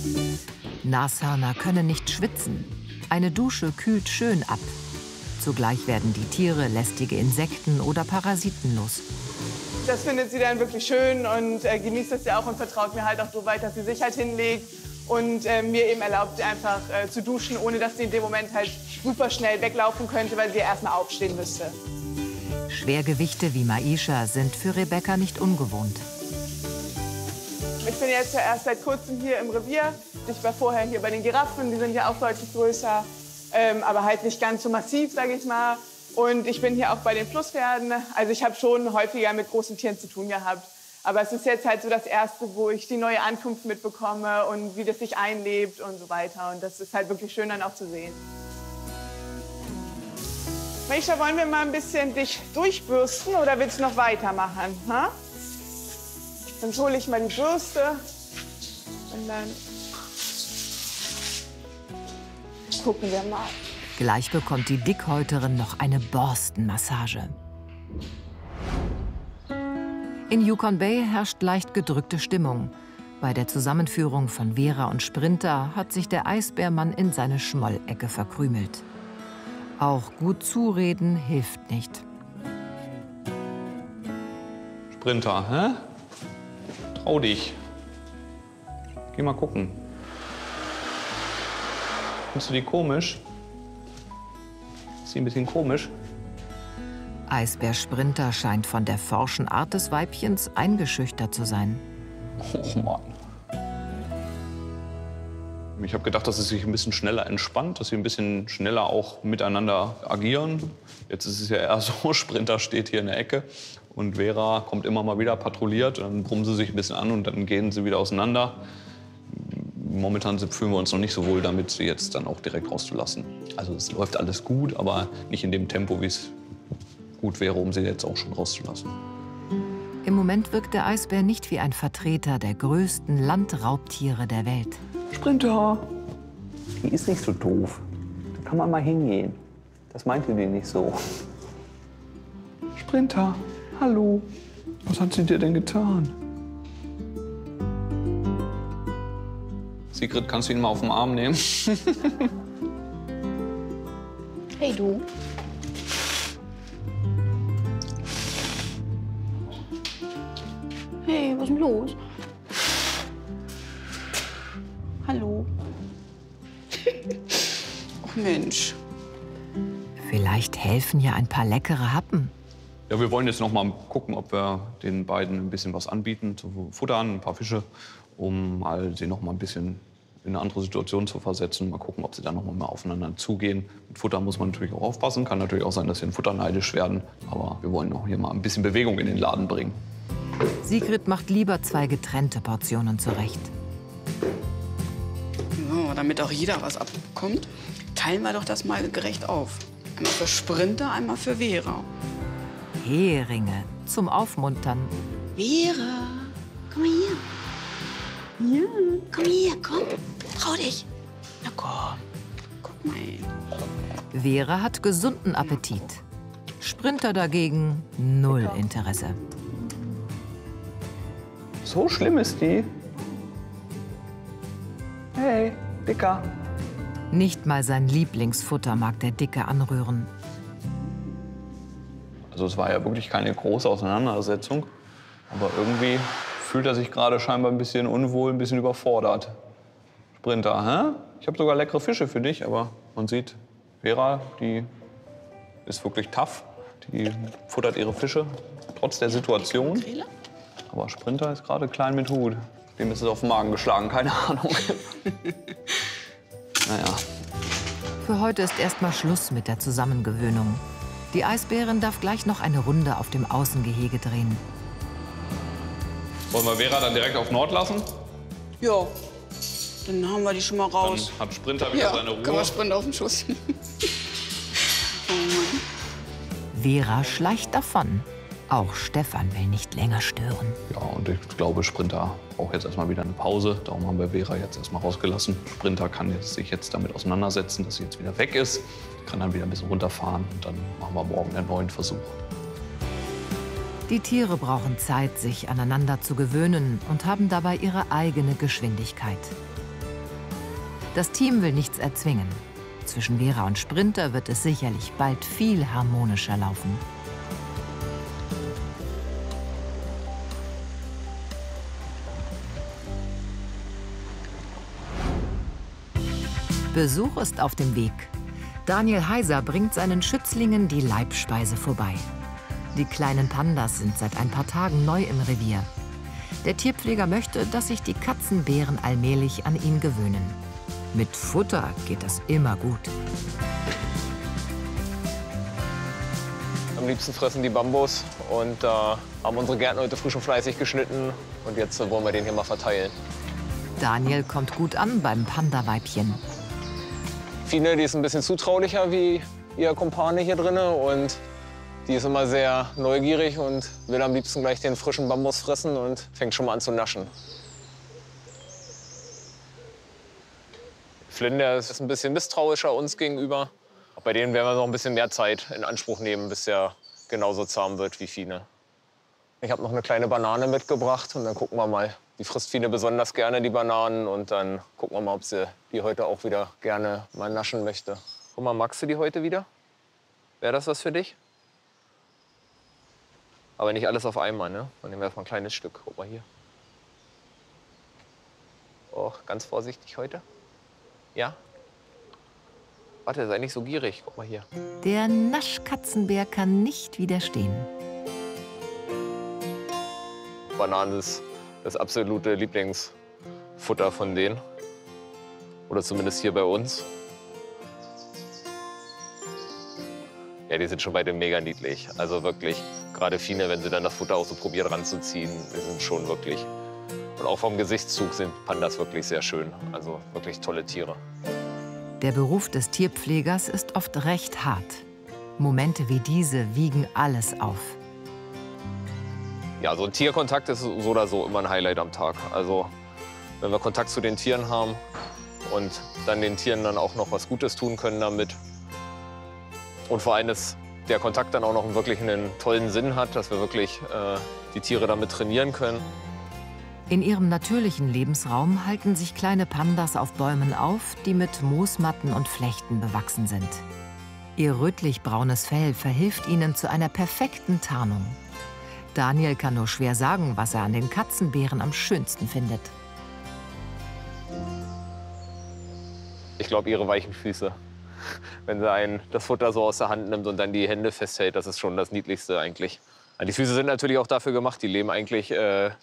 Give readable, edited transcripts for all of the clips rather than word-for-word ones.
Nashörner können nicht schwitzen. Eine Dusche kühlt schön ab. Zugleich werden die Tiere lästige Insekten oder Parasiten los. Das findet sie dann wirklich schön und genießt es ja auch und vertraut mir halt auch so weit, dass sie sich halt hinlegt und mir eben erlaubt, einfach zu duschen, ohne dass sie in dem Moment halt super schnell weglaufen könnte, weil sie ja erstmal aufstehen müsste. Schwergewichte wie Maisha sind für Rebecca nicht ungewohnt. Ich bin jetzt ja erst seit kurzem hier im Revier. Ich war vorher hier bei den Giraffen, die sind ja auch deutlich größer, aber halt nicht ganz so massiv, sage ich mal. Und ich bin hier auch bei den Flusspferden. Also ich habe schon häufiger mit großen Tieren zu tun gehabt. Aber es ist jetzt halt so das Erste, wo ich die neue Ankunft mitbekomme und wie das sich einlebt und so weiter. Und das ist halt wirklich schön dann auch zu sehen. Maisha, wollen wir mal ein bisschen dich durchbürsten oder willst du noch weitermachen? Ha? Dann hole ich mal die Bürste und dann gucken wir mal. Gleich bekommt die Dickhäuterin noch eine Borstenmassage. In Yukon Bay herrscht leicht gedrückte Stimmung. Bei der Zusammenführung von Vera und Sprinter hat sich der Eisbärmann in seine Schmollecke verkrümelt. Auch gut zureden hilft nicht. Sprinter, hä? Trau dich. Geh mal gucken. Findest du die komisch? Ist die ein bisschen komisch? Eisbär Sprinter scheint von der forschen Art des Weibchens eingeschüchtert zu sein. Oh Mann. Ich habe gedacht, dass es sich ein bisschen schneller entspannt, dass sie ein bisschen schneller auch miteinander agieren. Jetzt ist es ja eher so, Sprinter steht hier in der Ecke und Vera kommt immer mal wieder patrouilliert. Dann brummen sie sich ein bisschen an und dann gehen sie wieder auseinander. Momentan fühlen wir uns noch nicht so wohl damit, sie jetzt dann auch direkt rauszulassen. Also es läuft alles gut, aber nicht in dem Tempo, wie es gut wäre, um sie jetzt auch schon rauszulassen. Im Moment wirkt der Eisbär nicht wie ein Vertreter der größten Landraubtiere der Welt. Sprinter, die ist nicht so doof. Da kann man mal hingehen. Das meinte die nicht so. Sprinter, hallo. Was hat sie dir denn getan? Sigrid, kannst du ihn mal auf den Arm nehmen? Hey du. Hey, was ist denn los? Hallo. Ach Mensch. Vielleicht helfen ja ein paar leckere Happen. Ja, wir wollen jetzt noch mal gucken, ob wir den beiden ein bisschen was anbieten, zu futtern, ein paar Fische, um sie noch mal ein bisschen in eine andere Situation zu versetzen. Mal gucken, ob sie dann noch mal aufeinander zugehen. Mit Futter muss man natürlich auch aufpassen. Kann natürlich auch sein, dass sie in Futter neidisch werden. Aber wir wollen auch hier mal ein bisschen Bewegung in den Laden bringen. Sigrid macht lieber 2 getrennte Portionen zurecht. So, damit auch jeder was abbekommt, teilen wir doch das mal gerecht auf. Einmal für Sprinter, einmal für Vera. Heringe zum Aufmuntern. Vera, komm mal hier. Ja. Komm her, komm. Trau dich. Na komm. Guck mal. Vera hat gesunden Appetit. Sprinter dagegen 0 Interesse. So schlimm ist die? Hey, Dicker. Nicht mal sein Lieblingsfutter mag der Dicke anrühren. Also es war ja wirklich keine große Auseinandersetzung. Aber irgendwie fühlt er sich gerade scheinbar ein bisschen unwohl, ein bisschen überfordert. Sprinter, hä? Ich habe sogar leckere Fische für dich, aber man sieht, Vera, die ist wirklich tough. Die futtert ihre Fische, trotz der Situation. Aber Sprinter ist gerade klein mit Hut. Dem ist es auf den Magen geschlagen, keine Ahnung. Naja. Für heute ist erstmal Schluss mit der Zusammengewöhnung. Die Eisbärin darf gleich noch eine Runde auf dem Außengehege drehen. Wollen wir Vera dann direkt auf Nord lassen? Ja, dann haben wir die schon mal raus. Dann hat Sprinter wieder seine Ruhe. Kann man Sprinter auf den Schuss. Oh Mann. Vera schleicht davon. Auch Stefan will nicht länger stören. Ja, und ich glaube, Sprinter braucht jetzt erstmal wieder eine Pause. Darum haben wir Vera jetzt erstmal rausgelassen. Sprinter kann sich jetzt damit auseinandersetzen, dass sie jetzt wieder weg ist. Kann dann wieder ein bisschen runterfahren und dann machen wir morgen einen neuen Versuch. Die Tiere brauchen Zeit, sich aneinander zu gewöhnen und haben dabei ihre eigene Geschwindigkeit. Das Team will nichts erzwingen. Zwischen Vera und Sprinter wird es sicherlich bald viel harmonischer laufen. Besuch ist auf dem Weg. Daniel Heiser bringt seinen Schützlingen die Leibspeise vorbei. Die kleinen Pandas sind seit ein paar Tagen neu im Revier. Der Tierpfleger möchte, dass sich die Katzenbären allmählich an ihn gewöhnen. Mit Futter geht das immer gut. Am liebsten fressen die Bambus und haben unsere Gärtner heute frisch und fleißig geschnitten. Und jetzt wollen wir den hier mal verteilen. Daniel kommt gut an beim Panda-Weibchen. Fine, die ist ein bisschen zutraulicher wie ihr Kumpane hier drin. Und die ist immer sehr neugierig und will am liebsten gleich den frischen Bambus fressen und fängt schon mal an zu naschen. Flynn, der ist ein bisschen misstrauischer uns gegenüber. Auch bei denen werden wir noch ein bisschen mehr Zeit in Anspruch nehmen, bis er genauso zahm wird wie Fine. Ich habe noch eine kleine Banane mitgebracht und dann gucken wir mal. Die frisst Fine besonders gerne, die Bananen. Und dann gucken wir mal, ob sie die heute auch wieder gerne mal naschen möchte. Guck mal, magst du die heute wieder? Wäre das was für dich? Aber nicht alles auf einmal, ne? Dann nehmen wir erstmal ein kleines Stück. Guck mal hier. Oh, ganz vorsichtig heute. Ja? Warte, sei nicht so gierig. Guck mal hier. Der Naschkatzenbär kann nicht widerstehen. Bananen ist das absolute Lieblingsfutter von denen. Oder zumindest hier bei uns. Ja, die sind schon beide mega niedlich. Also wirklich, gerade Fine, wenn sie dann das Futter auch so probiert ranzuziehen, die sind schon wirklich. Und auch vom Gesichtszug sind Pandas wirklich sehr schön. Also wirklich tolle Tiere. Der Beruf des Tierpflegers ist oft recht hart. Momente wie diese wiegen alles auf. Ja, so ein Tierkontakt ist so oder so immer ein Highlight am Tag. Also wenn wir Kontakt zu den Tieren haben und dann den Tieren dann auch noch was Gutes tun können damit. Und vor allem, dass der Kontakt dann auch noch wirklich einen tollen Sinn hat, dass wir wirklich die Tiere damit trainieren können. In ihrem natürlichen Lebensraum halten sich kleine Pandas auf Bäumen auf, die mit Moosmatten und Flechten bewachsen sind. Ihr rötlich-braunes Fell verhilft ihnen zu einer perfekten Tarnung. Daniel kann nur schwer sagen, was er an den Katzenbären am schönsten findet. Ich glaube, ihre weichen Füße. Wenn sie das Futter so aus der Hand nimmt und dann die Hände festhält, das ist schon das Niedlichste eigentlich. Die Füße sind natürlich auch dafür gemacht. Die leben eigentlich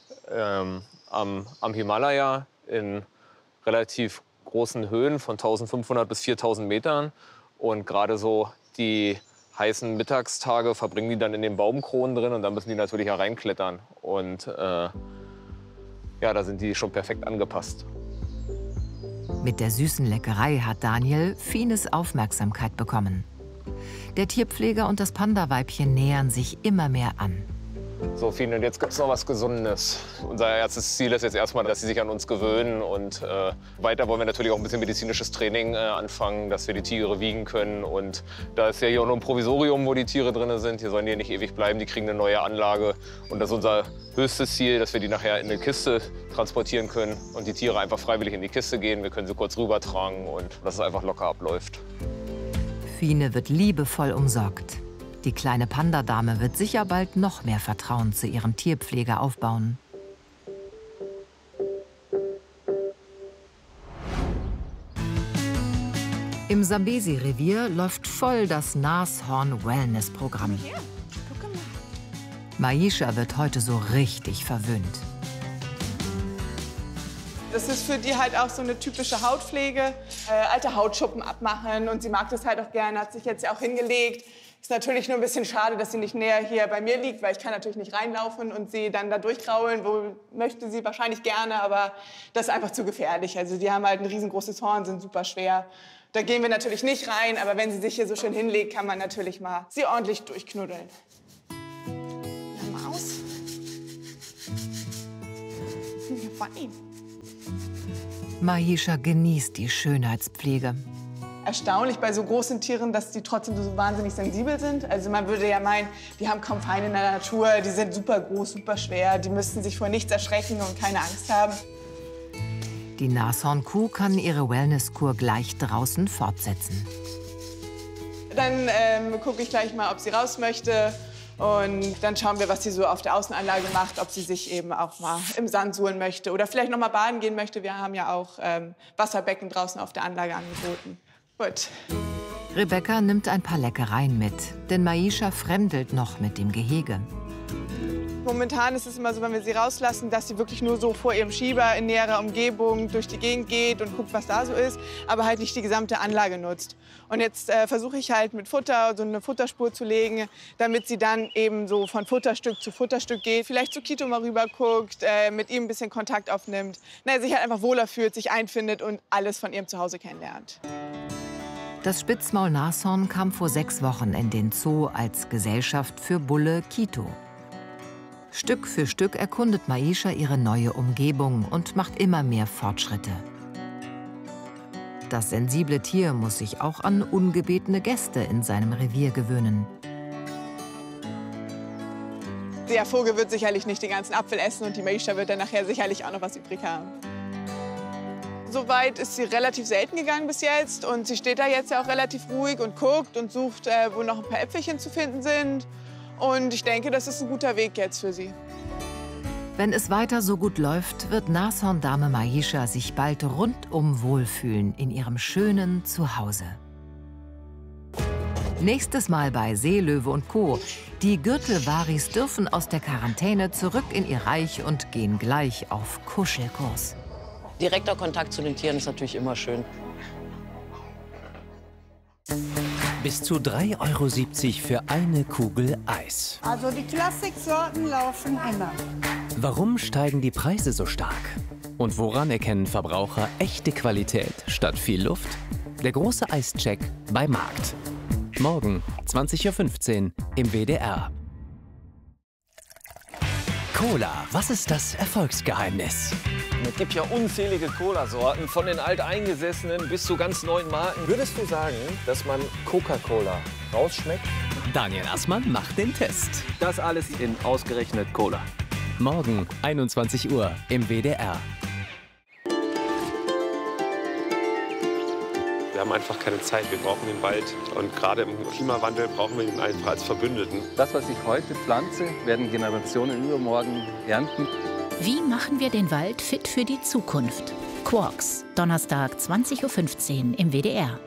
am Himalaya in relativ großen Höhen von 1500 bis 4000 Metern. Und gerade so die heißen Mittagstage verbringen die dann in den Baumkronen drin und dann müssen die natürlich hereinklettern. Und ja, da sind die schon perfekt angepasst. Mit der süßen Leckerei hat Daniel Fines Aufmerksamkeit bekommen. Der Tierpfleger und das Panda-Weibchen nähern sich immer mehr an. So, Fine, und jetzt gibt es noch was Gesundes. Unser erstes Ziel ist jetzt erstmal, dass sie sich an uns gewöhnen. Und weiter wollen wir natürlich auch ein bisschen medizinisches Training anfangen, dass wir die Tiere wiegen können. Und da ist ja hier auch nur ein Provisorium, wo die Tiere drin sind. Hier sollen die nicht ewig bleiben, die kriegen eine neue Anlage. Und das ist unser höchstes Ziel, dass wir die nachher in eine Kiste transportieren können. Und die Tiere einfach freiwillig in die Kiste gehen. Wir können sie kurz rübertragen und dass es einfach locker abläuft. Fine wird liebevoll umsorgt. Die kleine Pandadame wird sicher bald noch mehr Vertrauen zu ihrem Tierpfleger aufbauen. Im Sambesi-Revier läuft voll das Nashorn-Wellness-Programm. Maisha wird heute so richtig verwöhnt. Das ist für die halt auch so eine typische Hautpflege. Alte Hautschuppen abmachen und sie mag das halt auch gerne, hat sich jetzt ja auch hingelegt. Ist natürlich nur ein bisschen schade, dass sie nicht näher hier bei mir liegt, weil ich kann natürlich nicht reinlaufen und sie dann da durchkraulen. Wo möchte sie wahrscheinlich gerne, aber das ist einfach zu gefährlich. Also die haben halt ein riesengroßes Horn, sind super schwer. Da gehen wir natürlich nicht rein, aber wenn sie sich hier so schön hinlegt, kann man natürlich mal sie ordentlich durchknuddeln. Na, Maus. Ja, fein. Maisha genießt die Schönheitspflege. Erstaunlich bei so großen Tieren, dass die trotzdem so wahnsinnig sensibel sind. Also man würde ja meinen, die haben kaum Feinde in der Natur, die sind super groß, super schwer, die müssten sich vor nichts erschrecken und keine Angst haben. Die Nashornkuh kann ihre Wellnesskur gleich draußen fortsetzen. Dann gucke ich gleich mal, ob sie raus möchte. Und dann schauen wir, was sie so auf der Außenanlage macht, ob sie sich eben auch mal im Sand suhlen möchte oder vielleicht noch mal baden gehen möchte. Wir haben ja auch Wasserbecken draußen auf der Anlage angeboten. Gut. Rebecca nimmt ein paar Leckereien mit, denn Maisha fremdelt noch mit dem Gehege. Momentan ist es immer so, wenn wir sie rauslassen, dass sie wirklich nur so vor ihrem Schieber in näherer Umgebung durch die Gegend geht und guckt, was da so ist, aber halt nicht die gesamte Anlage nutzt. Und jetzt versuche ich halt mit Futter so eine Futterspur zu legen, damit sie dann eben so von Futterstück zu Futterstück geht, vielleicht zu Kito mal rüber guckt, mit ihm ein bisschen Kontakt aufnimmt, sich halt einfach wohler fühlt, sich einfindet und alles von ihrem Zuhause kennenlernt. Das Spitzmaulnashorn kam vor 6 Wochen in den Zoo als Gesellschaft für Bulle Kito. Stück für Stück erkundet Maisha ihre neue Umgebung und macht immer mehr Fortschritte. Das sensible Tier muss sich auch an ungebetene Gäste in seinem Revier gewöhnen. Der Vogel wird sicherlich nicht den ganzen Apfel essen und die Maisha wird dann nachher sicherlich auch noch was übrig haben. Soweit ist sie relativ selten gegangen bis jetzt und sie steht da jetzt ja auch relativ ruhig und guckt und sucht, wo noch ein paar Äpfelchen zu finden sind. Und ich denke, das ist ein guter Weg jetzt für sie. Wenn es weiter so gut läuft, wird Nashorndame Maisha sich bald rundum wohlfühlen in ihrem schönen Zuhause. Nächstes Mal bei Seelöwe und Co. Die Gürtelwaris dürfen aus der Quarantäne zurück in ihr Reich und gehen gleich auf Kuschelkurs. Direkter Kontakt zu den Tieren ist natürlich immer schön. Bis zu 3,70 € für eine Kugel Eis. Also die Klassiksorten laufen immer. Warum steigen die Preise so stark? Und woran erkennen Verbraucher echte Qualität statt viel Luft? Der große Eischeck bei Markt. Morgen 20:15 Uhr im WDR. Cola, was ist das Erfolgsgeheimnis? Es gibt ja unzählige Cola-Sorten, von den alteingesessenen bis zu ganz neuen Marken. Würdest du sagen, dass man Coca-Cola rausschmeckt? Daniel Assmann macht den Test. Das alles in ausgerechnet Cola. Morgen 21 Uhr im WDR. Wir haben einfach keine Zeit. Wir brauchen den Wald. Und gerade im Klimawandel brauchen wir ihn einfach als Verbündeten. Das, was ich heute pflanze, werden Generationen übermorgen ernten. Wie machen wir den Wald fit für die Zukunft? Quarks, Donnerstag 20:15 Uhr im WDR.